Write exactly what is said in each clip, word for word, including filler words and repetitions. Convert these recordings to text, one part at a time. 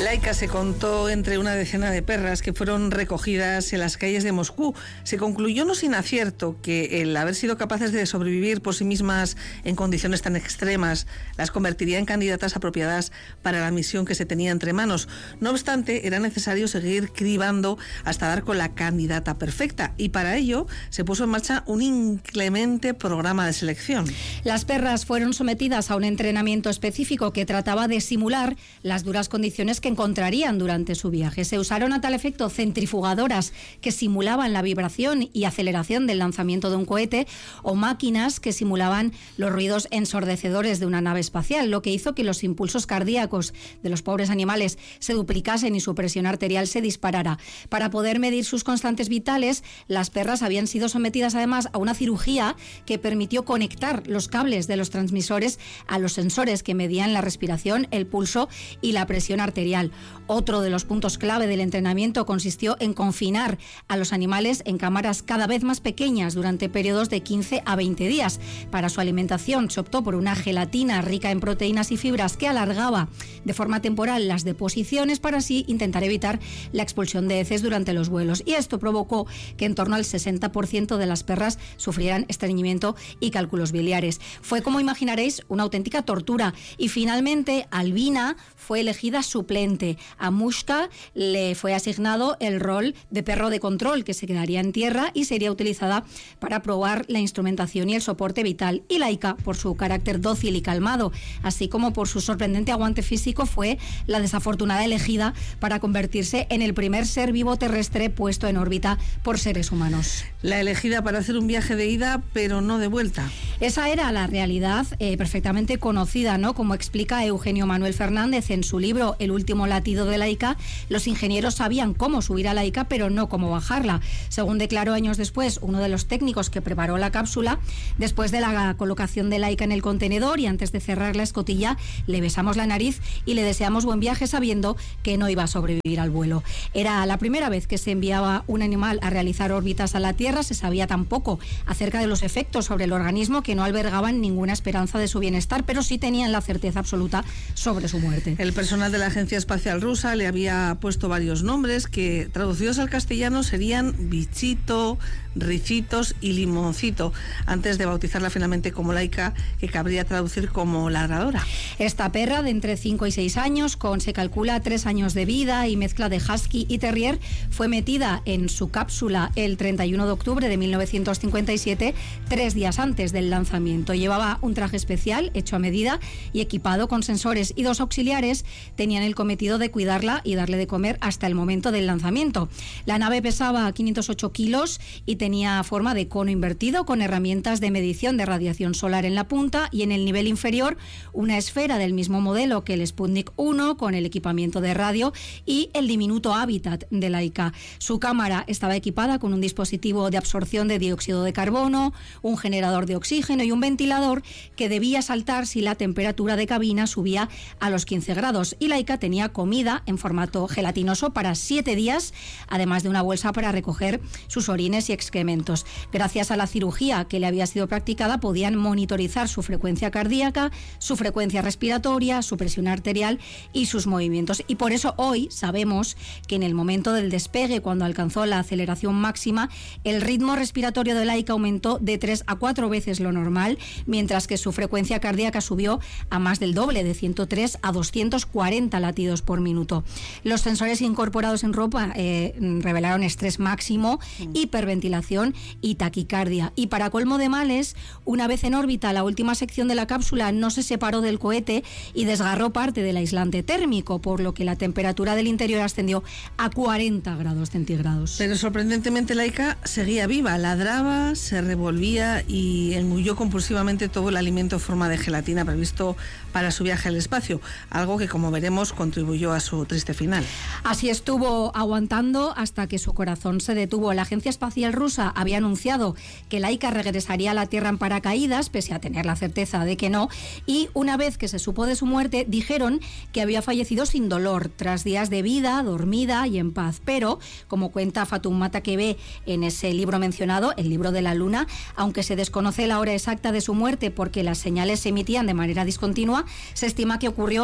Laika se contó entre una decena de perras que fueron recogidas en las calles de Moscú. Se concluyó, no sin acierto, que el haber sido capaces de sobrevivir por sí mismas en condiciones tan extremas las convertiría en candidatas apropiadas para la misión que se tenía entre manos. No obstante, era necesario seguir cribando hasta dar con la candidata perfecta, y para ello se puso en marcha un inclemente programa de selección. Las perras fueron sometidas a un entrenamiento específico que trataba de simular las duras condiciones que encontrarían durante su viaje. Se usaron a tal efecto centrifugadoras que simulaban la vibración y aceleración del lanzamiento de un cohete, o máquinas que simulaban los ruidos ensordecedores de una nave espacial, lo que hizo que los impulsos cardíacos de los pobres animales se duplicasen y su presión arterial se disparara. Para poder medir sus constantes vitales, las perras habían sido sometidas además a una cirugía que permitió conectar los cables de los transmisores a los sensores que medían la respiración, el pulso y la presión arterial. Otro de los puntos clave del entrenamiento consistió en confinar a los animales en cámaras cada vez más pequeñas durante periodos de quince a veinte días. Para su alimentación se optó por una gelatina rica en proteínas y fibras que alargaba de forma temporal las deposiciones para así intentar evitar la expulsión de heces durante los vuelos. Y esto provocó que en torno al sesenta por ciento de las perras sufrieran estreñimiento y cálculos biliares. Fue, como imaginaréis, una auténtica tortura. Y finalmente, Albina fue elegida suplente. A Mushka le fue asignado el rol de perro de control, que se quedaría en tierra y sería utilizada para probar la instrumentación y el soporte vital. Y Laika, por su carácter dócil y calmado, así como por su sorprendente aguante físico, fue la desafortunada elegida para convertirse en el primer ser vivo terrestre puesto en órbita por seres humanos. La elegida para hacer un viaje de ida, pero no de vuelta. Esa era la realidad eh, perfectamente conocida, ¿no? Como explica Eugenio Manuel Fernández en su libro El último latido de Laika, los ingenieros sabían cómo subir a Laika, pero no cómo bajarla. Según declaró años después uno de los técnicos que preparó la cápsula, después de la colocación de Laika en el contenedor y antes de cerrar la escotilla, le besamos la nariz y le deseamos buen viaje sabiendo que no iba a sobrevivir al vuelo. Era la primera vez que se enviaba un animal a realizar órbitas a la Tierra. Se sabía tan poco acerca de los efectos sobre el organismo que no albergaban ninguna esperanza de su bienestar, pero sí tenían la certeza absoluta sobre su muerte. El personal de la Agencia Espacial Rusa le había puesto varios nombres que, traducidos al castellano, serían Bichito, Ricitos y Limoncito, antes de bautizarla finalmente como Laika, que cabría traducir como ladradora. Esta perra de entre cinco y seis años, con se calcula tres años de vida y mezcla de husky y terrier, fue metida en su cápsula el treinta y uno de octubre de mil novecientos cincuenta y siete, tres días antes del lanzamiento. Llevaba un traje especial hecho a medida y equipado con sensores, y dos auxiliares tenían el cometido de cuidarla y darle de comer hasta el momento del lanzamiento. La nave pesaba quinientos ocho kilos y tenía forma de cono invertido, con herramientas de medición de radiación solar en la punta, y en el nivel inferior una esfera del mismo modelo que el Sputnik uno, con el equipamiento de radio y el diminuto hábitat de Laika. Su cámara estaba equipada con un dispositivo de absorción de dióxido de carbono, un generador de oxígeno y un ventilador que debía saltar si la temperatura de cabina subía a los quince grados. Y Laika tenía comida en formato gelatinoso para siete días, además de una bolsa para recoger sus orines y excrementos. Gracias a la cirugía que le había sido practicada, podían monitorizar su frecuencia cardíaca, su frecuencia respiratoria, su presión arterial y sus movimientos. Y por eso hoy sabemos que en el momento del despegue, cuando alcanzó la aceleración máxima, el ritmo respiratorio de Laika aumentó de tres a cuatro veces lo normal, mientras que su frecuencia cardíaca subió a más del doble, de ciento tres a doscientos cuarenta latidos por minuto. Los sensores incorporados en ropa eh, revelaron estrés máximo, hiperventilación y taquicardia. Y para colmo de males, una vez en órbita, la última sección de la cápsula no se separó del cohete y desgarró parte del aislante térmico, por lo que la temperatura del interior ascendió a cuarenta grados centígrados. Pero sorprendentemente Laika seguía viva, ladraba, se revolvía y engulló compulsivamente todo el alimento en forma de gelatina previsto para su viaje al espacio, algo que, como veremos, contribuyó a su triste final. Así estuvo aguantando hasta que su corazón se detuvo. La Agencia Espacial Rusa había anunciado que Laika regresaría a la Tierra en paracaídas, pese a tener la certeza de que no, y una vez que se supo de su muerte, dijeron que había fallecido sin dolor, tras días de vida, dormida y en paz. Pero, como cuenta Fatoumata Kebe en ese libro mencionado, El libro de la luna, aunque se desconoce la hora exacta de su muerte porque las señales se emitían de manera discontinua, se estima que ocurrió entre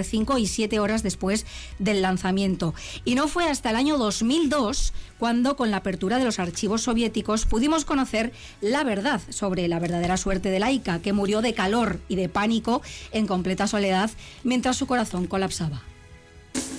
cinco y siete horas después del lanzamiento. Y no fue hasta el año dos mil dos cuando, con la apertura de los archivos soviéticos, pudimos conocer la verdad sobre la verdadera suerte de Laika, que murió de calor y de pánico en completa soledad mientras su corazón colapsaba.